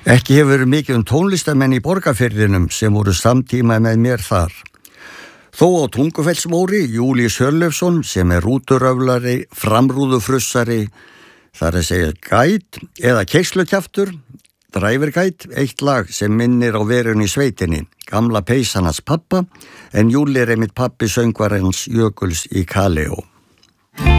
Ekki hefur verið mikið tónlistamenn í Borgarfirðinum sem voru samtíma með mér þar. Þó á Tungufellsmóri, Júlíus Hjörleifsson sem rúturöflari, framrúðufrussari, þar að segja gæt eða keyslukjaftur, dræfirgæt, eitt lag sem minnir á verun í sveitinni, gamla peysan hans pappa, en Júli einmitt pappi söngvarans Jökuls í Kaleo.